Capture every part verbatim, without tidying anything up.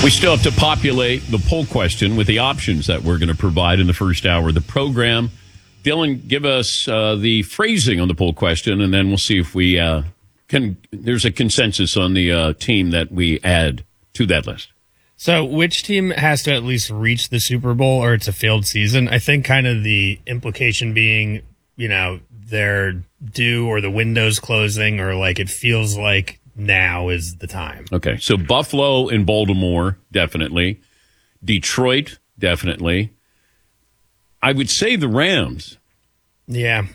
We still have to populate the poll question with the options that we're going to provide in the first hour of the program. Dylan, give us uh, the phrasing on the poll question, and then we'll see if we uh, can. There's a consensus on the uh, team that we add to that list. So which team has to at least reach the Super Bowl or it's a failed season? I think kind of the implication being, you know, they're due or the window's closing or like it feels like now is the time. Okay, so Buffalo and Baltimore, definitely. Detroit, definitely. I would say the Rams. Yeah.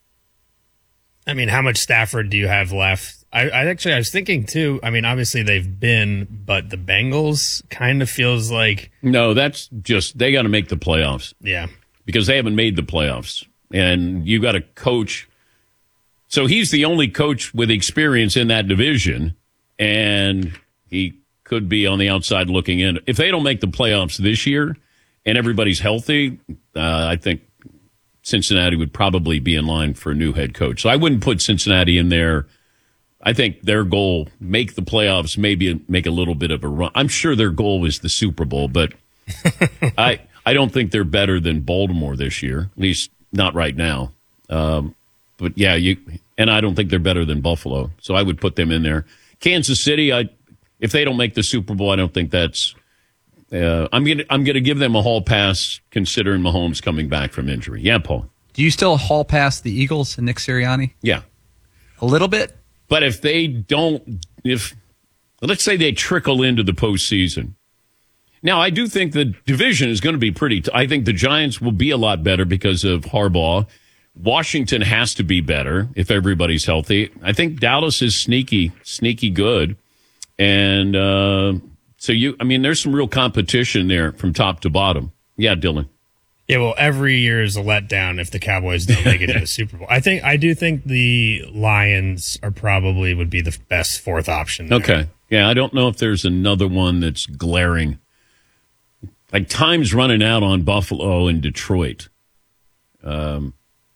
I mean, how much Stafford do you have left? I, I actually, I was thinking too, I mean, obviously they've been, but the Bengals kind of feels like. No, that's just, they got to make the playoffs. Yeah. Because they haven't made the playoffs. And you got a coach. So he's the only coach with experience in that division. And he could be on the outside looking in. If they don't make the playoffs this year and everybody's healthy, uh, I think Cincinnati would probably be in line for a new head coach. So I wouldn't put Cincinnati in there. I think their goal, make the playoffs, maybe make a little bit of a run. I'm sure their goal is the Super Bowl, but I I don't think they're better than Baltimore this year, at least not right now. Um, but, yeah, you and I don't think they're better than Buffalo, so I would put them in there. Kansas City, I if they don't make the Super Bowl, I don't think that's uh, – I'm going to I'm gonna give them a hall pass considering Mahomes coming back from injury. Yeah, Paul. Do you still hall pass the Eagles and Nick Sirianni? Yeah. A little bit? But if they don't, if let's say they trickle into the postseason. Now, I do think the division is going to be pretty. T- I think the Giants will be a lot better because of Harbaugh. Washington has to be better if everybody's healthy. I think Dallas is sneaky, sneaky good. And uh, so you, I mean, there's some real competition there from top to bottom. Yeah, Dylan. Yeah, well, every year is a letdown if the Cowboys don't make it to the Super Bowl. I think I do think the Lions are probably would be the best fourth option there. Okay. Yeah, I don't know if there's another one that's glaring. Like time's running out on Buffalo and Detroit. Um,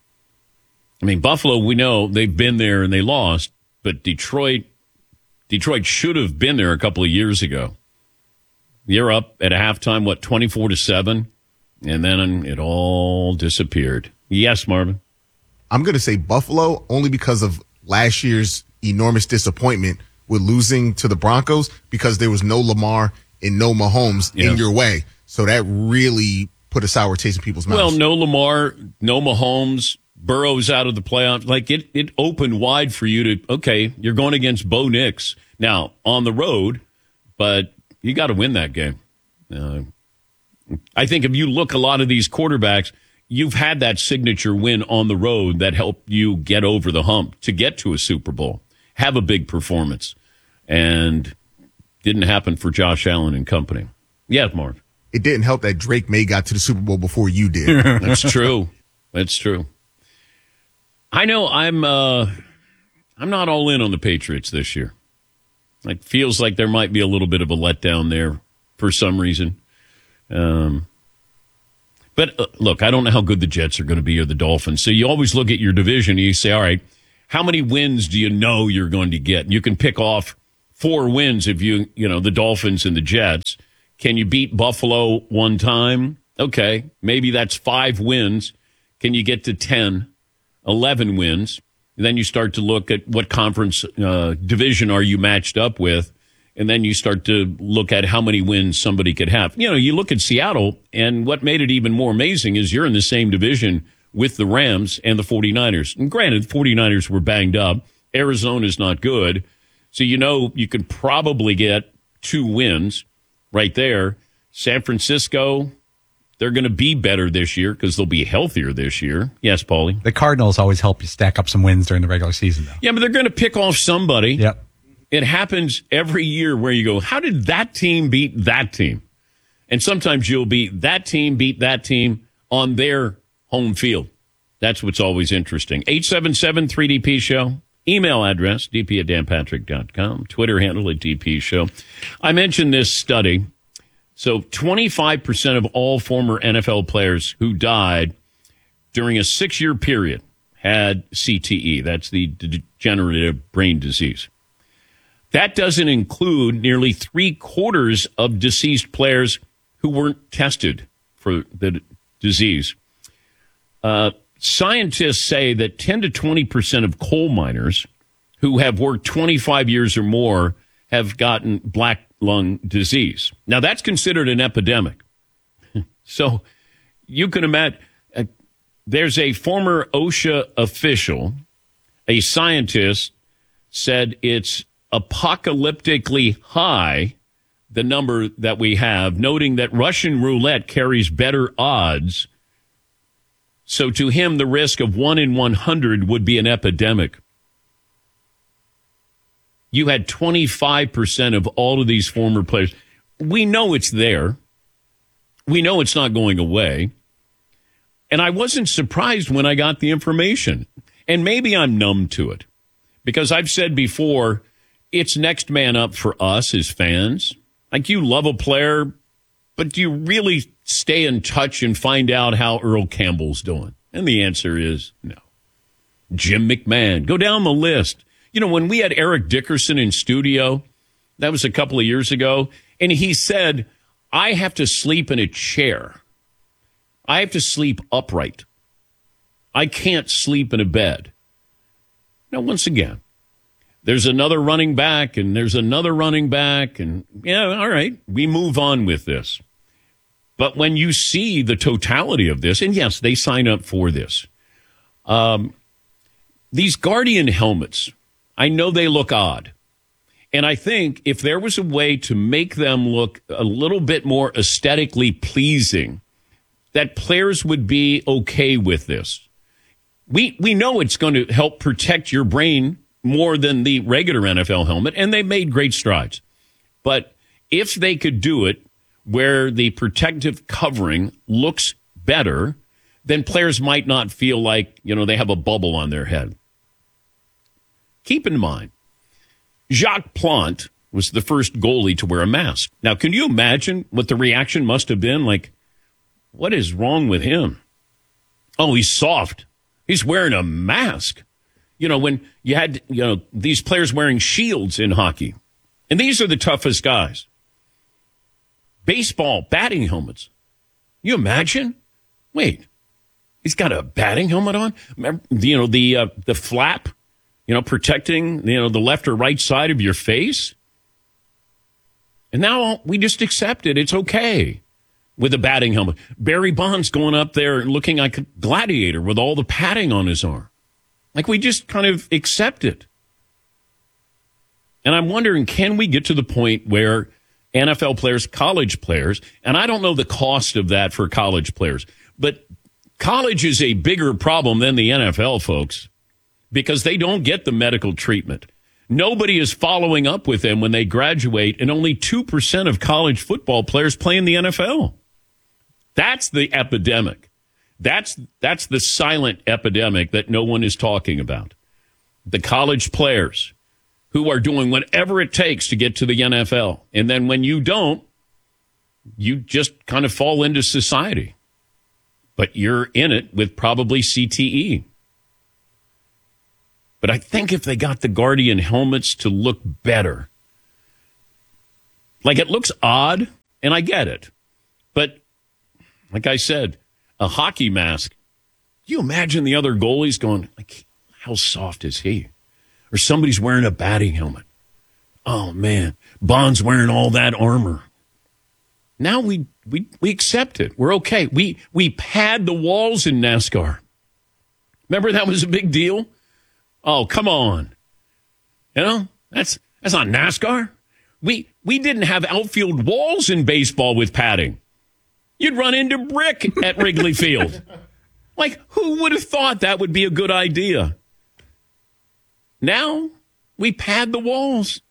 I mean, Buffalo, we know they've been there and they lost, but Detroit, Detroit should have been there a couple of years ago. You're up at a halftime, what, twenty-four to seven? And then it all disappeared. Yes, Marvin? I'm going to say Buffalo only because of last year's enormous disappointment with losing to the Broncos because there was no Lamar and no Mahomes yeah. in your way. So that really put a sour taste in people's mouths. Well, no Lamar, no Mahomes, Burrow's out of the playoffs. Like it, it opened wide for you to, okay, you're going against Bo Nix. Now, on the road, but you got to win that game. Uh, I think if you look a lot of these quarterbacks, you've had that signature win on the road that helped you get over the hump to get to a Super Bowl, have a big performance, and didn't happen for Josh Allen and company. Yes, Marv. It didn't help that Drake May got to the Super Bowl before you did. That's true. That's true. I know I'm uh, I'm not all in on the Patriots this year. It feels like there might be a little bit of a letdown there for some reason. Um, but uh, look, I don't know how good the Jets are going to be or the Dolphins. So you always look at your division and you say, all right, how many wins do you know you're going to get? You can pick off four wins if you, you know, the Dolphins and the Jets. Can you beat Buffalo one time? Okay, maybe that's five wins. Can you get to ten, eleven wins? And then you start to look at what conference uh, division are you matched up with. And then you start to look at how many wins somebody could have. You know, you look at Seattle, and what made it even more amazing is you're in the same division with the Rams and the 49ers. And granted, the 49ers were banged up. Arizona's not good. So you know you could probably get two wins right there. San Francisco, they're going to be better this year because they'll be healthier this year. Yes, Paulie? The Cardinals always help you stack up some wins during the regular season, though. Yeah, but they're going to pick off somebody. Yep. It happens every year where you go, how did that team beat that team? And sometimes you'll beat that team, beat that team on their home field. That's what's always interesting. eight seven seven three D P show. Email address, d p at dan patrick dot com. Twitter handle at D P show. I mentioned this study. So twenty-five percent of all former N F L players who died during a six-year period had C T E. That's the degenerative brain disease. That doesn't include nearly three quarters of deceased players who weren't tested for the disease. Uh, scientists say that ten to twenty percent of coal miners who have worked twenty-five years or more have gotten black lung disease. Now, that's considered an epidemic. So you can imagine, uh, there's a former OSHA official, a scientist, said it's apocalyptically high, the number that we have, noting that Russian roulette carries better odds. So to him, the risk of one in one hundred would be an epidemic. You had twenty-five percent of all of these former players. We know it's there. We know it's not going away. And I wasn't surprised when I got the information. And maybe I'm numb to it. Because I've said before, it's next man up for us as fans. Like, you love a player, but do you really stay in touch and find out how Earl Campbell's doing? And the answer is no. Jim McMahon. Go down the list. You know, when we had Eric Dickerson in studio, that was a couple of years ago, and he said, I have to sleep in a chair. I have to sleep upright. I can't sleep in a bed. Now, once again, there's another running back, and there's another running back, and yeah, all right, we move on with this. But when you see the totality of this, and yes, they sign up for this, um, these Guardian helmets, I know they look odd. And I think if there was a way to make them look a little bit more aesthetically pleasing, that players would be okay with this. We we know it's going to help protect your brain more than the regular N F L helmet, and they made great strides. But if they could do it where the protective covering looks better, then players might not feel like, you know, they have a bubble on their head. Keep in mind, Jacques Plante was the first goalie to wear a mask. Now, can you imagine what the reaction must have been? Like, what is wrong with him? Oh, he's soft. He's wearing a mask. You know, when you had, you know, these players wearing shields in hockey, and these are the toughest guys. Baseball, batting helmets. You imagine? Wait, he's got a batting helmet on? Remember, you know, the uh, the flap, you know, protecting, you know, the left or right side of your face. And now we just accept it. It's okay with a batting helmet. Barry Bonds going up there looking like a gladiator with all the padding on his arm. Like, we just kind of accept it. And I'm wondering, can we get to the point where N F L players, college players, and I don't know the cost of that for college players, but college is a bigger problem than the N F L, folks, because they don't get the medical treatment. Nobody is following up with them when they graduate, and only two percent of college football players play in the N F L. That's the epidemic. That's that's the silent epidemic that no one is talking about. The college players who are doing whatever it takes to get to the N F L. And then when you don't, you just kind of fall into society. But you're in it with probably C T E. But I think if they got the Guardian helmets to look better, like, it looks odd, and I get it. But like I said, a hockey mask, do you imagine the other goalies going, like, how soft is he? Or somebody's wearing a batting helmet. Oh, man, Bond's wearing all that armor. Now we we we accept it. We're okay. We we pad the walls in NASCAR. Remember that was a big deal? Oh, come on. You know, that's that's not NASCAR. We we didn't have outfield walls in baseball with padding. You'd run into brick at Wrigley Field. Like, who would have thought that would be a good idea? Now we pad the walls.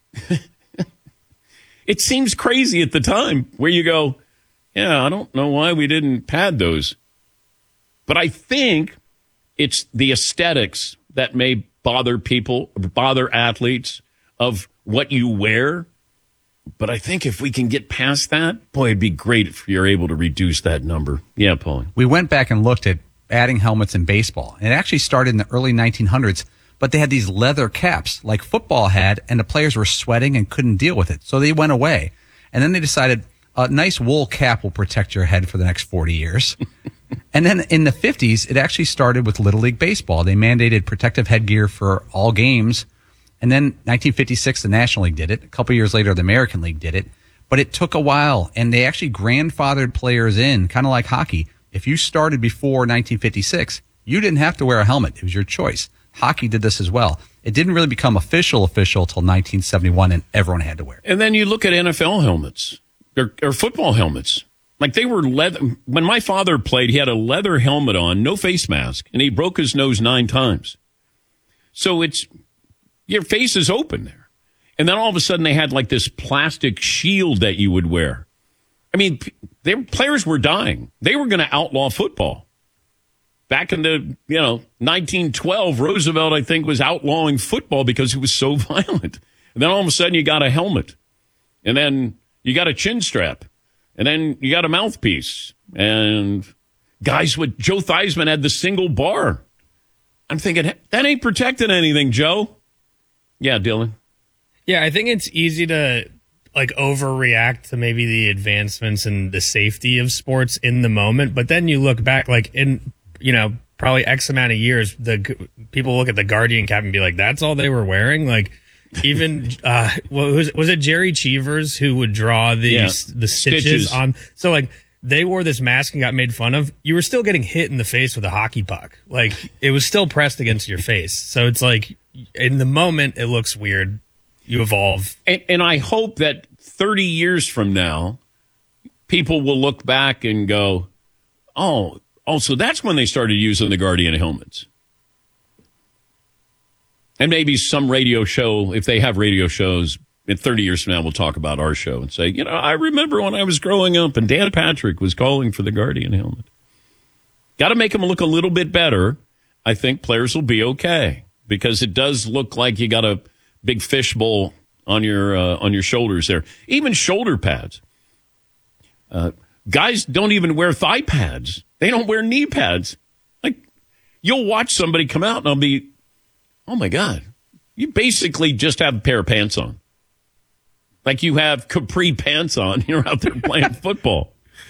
It seems crazy at the time where you go, yeah, I don't know why we didn't pad those. But I think it's the aesthetics that may bother people, bother athletes, of what you wear. But I think if we can get past that, boy, it'd be great if you're able to reduce that number. Yeah, Paul. We went back and looked at batting helmets in baseball. And it actually started in the early nineteen hundreds. But but they had these leather caps like football had, and the players were sweating and couldn't deal with it. So they went away. And then they decided a nice wool cap will protect your head for the next forty years. And then in the fifties, it actually started with Little League Baseball. They mandated protective headgear for all games. And then nineteen fifty-six, the National League did it. A couple years later, the American League did it. But it took a while, and they actually grandfathered players in, kind of like hockey. If you started before nineteen fifty-six, you didn't have to wear a helmet. It was your choice. Hockey did this as well. It didn't really become official official till nineteen seventy-one, and everyone had to wear it. And then you look at N F L helmets or, or football helmets. Like they were leather. When my father played, he had a leather helmet on, no face mask, and he broke his nose nine times. So it's, your face is open there. And then all of a sudden they had like this plastic shield that you would wear. I mean, they, players were dying. They were going to outlaw football. Back in the, you know, nineteen twelve, Roosevelt, I think, was outlawing football because it was so violent. And then all of a sudden you got a helmet. And then you got a chin strap. And then you got a mouthpiece. And guys with, Joe Theismann had the single bar. I'm thinking, that ain't protecting anything, Joe. Yeah, Dylan. Yeah, I think it's easy to like overreact to maybe the advancements and the safety of sports in the moment. But then you look back, like in, you know, probably X amount of years, the people look at the Guardian cap and be like, that's all they were wearing? Like, even uh was was it Jerry Cheevers who would draw the yeah. the stitches, stitches on? So like they wore this mask and got made fun of. You were still getting hit in the face with a hockey puck. Like it was still pressed against your face. So it's like in the moment it looks weird. You evolve. And, and I hope that thirty years from now, people will look back and go, oh, oh, so that's when they started using the Guardian helmets. And maybe some radio show, if they have radio shows, in thirty years from now, we'll talk about our show and say, you know, I remember when I was growing up and Dan Patrick was calling for the Guardian helmet. Got to make them look a little bit better. I think players will be okay because it does look like you got a big fishbowl on your uh, on your shoulders there. Even shoulder pads. Uh, guys don't even wear thigh pads. They don't wear knee pads. Like, you'll watch somebody come out and I'll be, oh, my God, you basically just have a pair of pants on. Like you have capri pants on. You're out there playing football.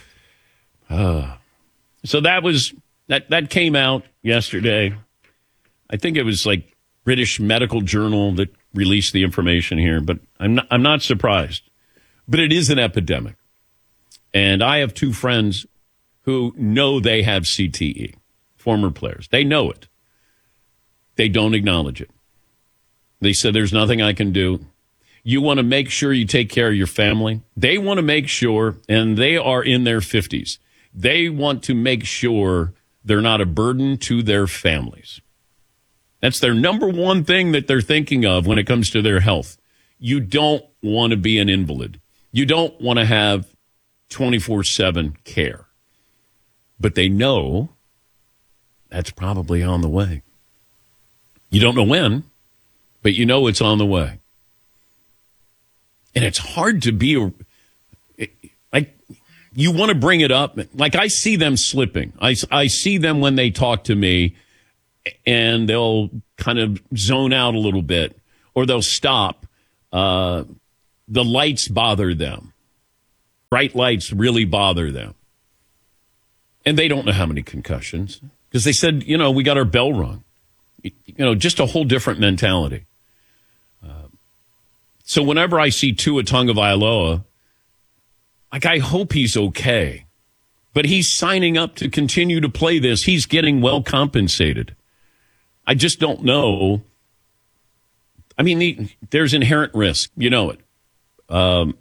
Uh, so that was that that came out yesterday. I think it was like British Medical Journal that released the information here, but I'm not, I'm not surprised. But it is an epidemic. And I have two friends who know they have C T E, former players. They know it. They don't acknowledge it. They said, there's nothing I can do. You want to make sure you take care of your family. They want to make sure, and they are in their fifties, they want to make sure they're not a burden to their families. That's their number one thing that they're thinking of when it comes to their health. You don't want to be an invalid. You don't want to have twenty-four seven care. But they know that's probably on the way. You don't know when, but you know it's on the way. And it's hard to be a, like, you want to bring it up. Like, I see them slipping. I, I see them when they talk to me, and they'll kind of zone out a little bit, or they'll stop. Uh, the lights bother them. Bright lights really bother them. And they don't know how many concussions, because they said, you know, we got our bell rung. You know, just a whole different mentality. Uh, so whenever I see Tua Tagovailoa, like, I hope he's okay. But he's signing up to continue to play this. He's getting well compensated. I just don't know. I mean, the, there's inherent risk. You know it. Um,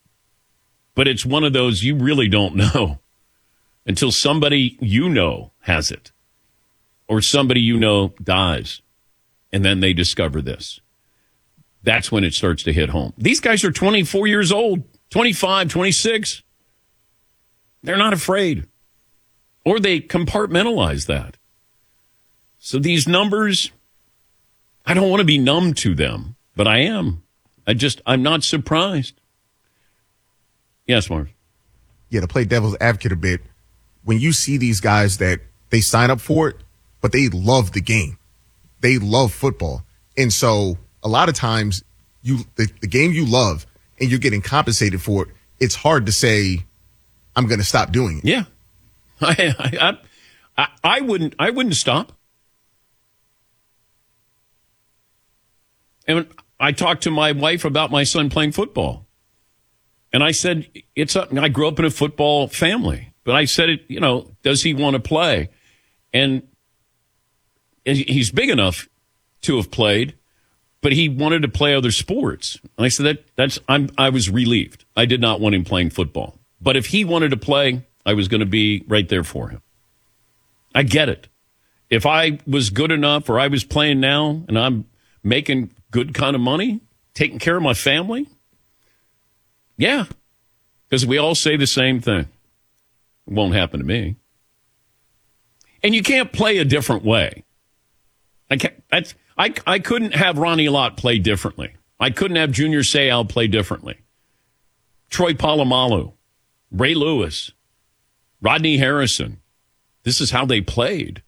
but it's one of those you really don't know until somebody you know has it. Or somebody you know dies, and then they discover this. That's when it starts to hit home. These guys are twenty-four years old, twenty-five, twenty-six. They're not afraid. Or they compartmentalize that. So these numbers, I don't want to be numb to them, but I am. I just, I'm not surprised. Yes, Marv. Yeah, to play devil's advocate a bit, when you see these guys that they sign up for it, but they love the game. they love football. And so a lot of times you the, the game you love and you're getting compensated for it, it's hard to say, I'm going to stop doing it. Yeah. I, I, I, I wouldn't, I wouldn't stop. And I talked to my wife about my son playing football. And I said, it's a, I grew up in a football family, but I said, it, you know, does he want to play? And he's big enough to have played, but he wanted to play other sports. And I said, that that's, I'm, I was relieved. I did not want him playing football. But if he wanted to play, I was going to be right there for him. I get it. If I was good enough or I was playing now and I'm making good kind of money, taking care of my family, yeah, because we all say the same thing. It won't happen to me. And you can't play a different way. I can't, that's, I, I couldn't have Ronnie Lott play differently. I couldn't have Junior Seau play differently. Troy Polamalu, Ray Lewis, Rodney Harrison. This is how they played.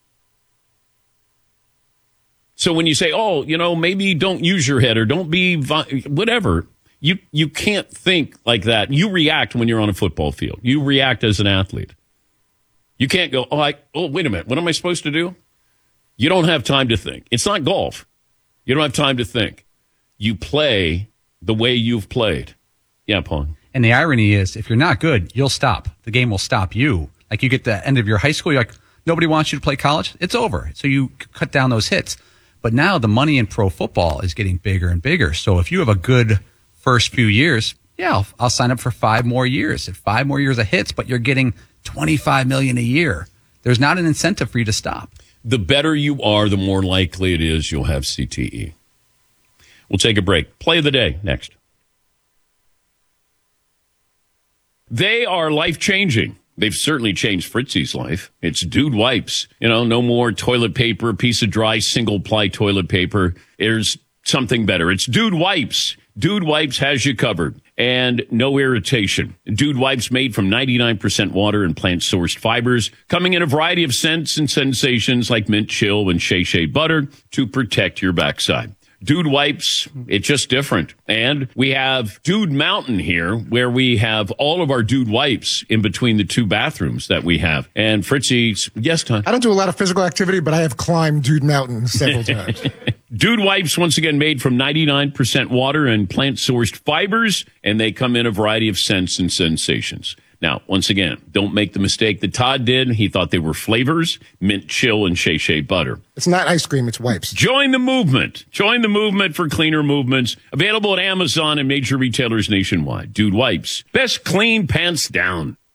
So when you say, oh, you know, maybe don't use your head or don't be whatever, you you can't think like that. You react when you're on a football field. You react as an athlete. You can't go, oh, I, oh, wait a minute. What am I supposed to do? You don't have time to think. It's not golf. You don't have time to think. You play the way you've played. Yeah, Paul. And the irony is, if you're not good, you'll stop. The game will stop you. Like you get the end of your high school, you're like, nobody wants you to play college. It's over. So you cut down those hits. But now the money in pro football is getting bigger and bigger. So if you have a good first few years, yeah, I'll, I'll sign up for five more years. At five more years of hits, but you're getting twenty-five million dollars a year. There's not an incentive for you to stop. The better you are, the more likely it is you'll have C T E. We'll take a break. Play of the day next. They are life-changing. They've certainly changed Fritzy's life. It's Dude Wipes. You know, no more toilet paper, piece of dry single-ply toilet paper. There's something better. It's Dude Wipes. Dude Wipes has you covered. And no irritation. Dude Wipes made from ninety-nine percent water and plant-sourced fibers, coming in a variety of scents and sensations like mint chill and shea shea butter to protect your backside. Dude Wipes, it's just different. And we have Dude Mountain here, where we have all of our Dude Wipes in between the two bathrooms that we have. And Fritzy's, yes, Tom? I don't do a lot of physical activity, but I have climbed Dude Mountain several times. Dude Wipes, once again, made from ninety-nine percent water and plant-sourced fibers, and they come in a variety of scents and sensations. Now, once again, don't make the mistake that Todd did. He thought they were flavors, mint chill and shea shea butter. It's not ice cream, it's wipes. Join the movement. Join the movement for cleaner movements. Available at Amazon and major retailers nationwide. Dude Wipes. Best clean pants down.